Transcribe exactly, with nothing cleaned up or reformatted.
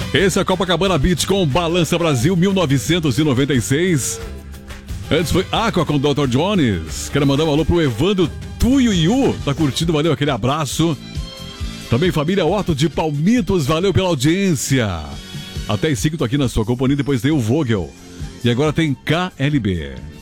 Esse é a Copacabana Beach com Balança Brasil mil novecentos e noventa e seis. Antes foi Aqua com doutor Jones. Quero mandar um alô pro Evandro Tuiuiu. Tá curtindo, valeu, aquele abraço. Também família Otto de Palmitos, valeu pela audiência. Até as cinco tô aqui na sua companhia, depois tem o Vogel. E agora tem K L B.